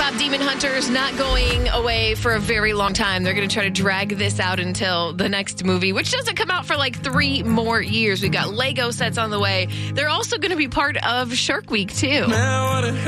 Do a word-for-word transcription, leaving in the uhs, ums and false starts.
have Demon Hunters not going away for a very long time. They're going to try to drag this out until the next movie, which doesn't come out for like three more years. We've got Lego sets on the way. They're also going to be part of Shark Week, too.